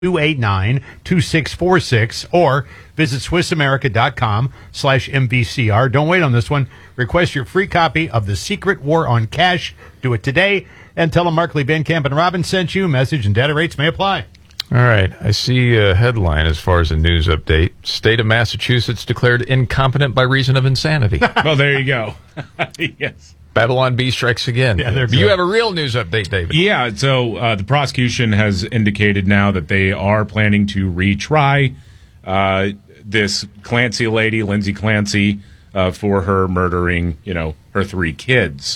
289-2646 or visit SwissAmerica.com/MVCR. Don't wait on this one. Request your free copy of The Secret War on Cash. Do it today and tell them Markley, Van Camp, and Robin sent you. Message and data rates may apply. All right. I see a headline as far as a news update. State of Massachusetts declared incompetent by reason of insanity. Well, there you go. Yes. Babylon B strikes again. Yeah, you have a real news update, David. Yeah, so the prosecution has indicated now that they are planning to retry this Clancy lady, Lindsay Clancy, for her murdering, her 3 kids.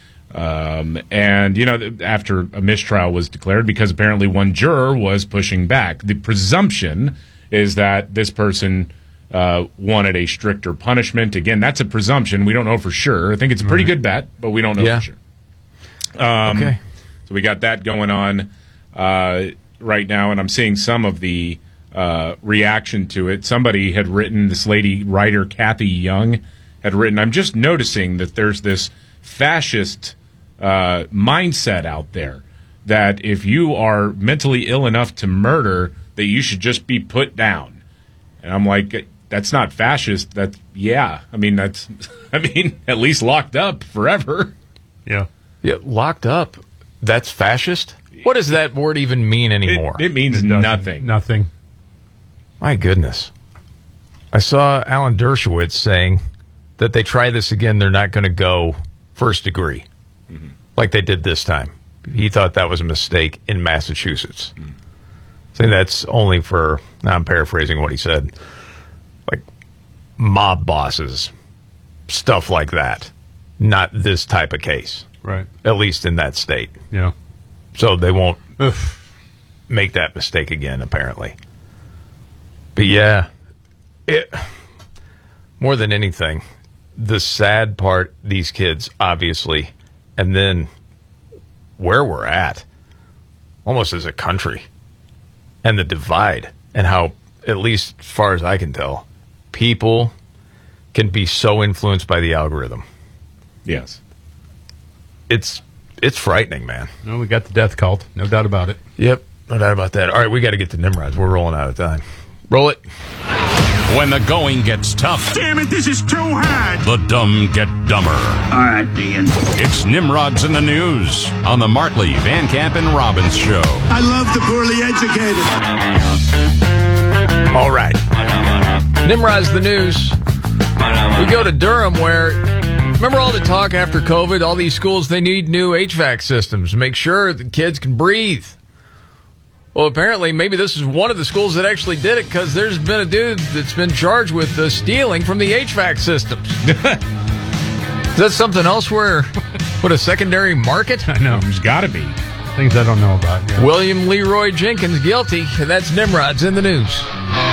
And, after a mistrial was declared, because apparently one juror was pushing back, the presumption is that this person wanted a stricter punishment. Again, that's a presumption. We don't know for sure. I think it's a pretty good bet, but we don't know for sure. Okay. So we got that going on right now, and I'm seeing some of the reaction to it. Somebody had written, this lady writer, Kathy Young, had written, I'm just noticing that there's this fascist mindset out there that if you are mentally ill enough to murder, that you should just be put down. And I'm like, that's not fascist. At least locked up forever. Yeah. Yeah, locked up. That's fascist? What does that word even mean anymore? It means nothing. Nothing. My goodness. I saw Alan Dershowitz saying that they try this again, they're not going to go first degree like they did this time. He thought that was a mistake in Massachusetts. Saying that's only for, now I'm paraphrasing what he said, like mob bosses, stuff like that. Not this type of case. Right. At least in that state. Yeah. So they won't make that mistake again, apparently. But yeah, more than anything, the sad part, these kids, obviously, and then where we're at, almost as a country, and the divide, and how, at least as far as I can tell, people can be so influenced by the algorithm. Yes. It's frightening, man. No, we got the death cult. No doubt about it. Yep, no doubt about that. All right, we got to get to Nimrods. We're rolling out of time. Roll it. When the going gets tough, damn it, this is too hard. The dumb get dumber. All right, Dean. It's Nimrods in the News on the Markley, Van Camp, and Robbins Show. I love the poorly educated. All right. Nimrod's the News. We go to Durham where, remember all the talk after COVID, all these schools, they need new HVAC systems to make sure the kids can breathe. Well, apparently, maybe this is one of the schools that actually did it because there's been a dude that's been charged with stealing from the HVAC systems. Is that something else where, what, a secondary market? I know. There's got to be. Things I don't know about. Yeah. William Leroy Jenkins guilty. That's Nimrod's in the News.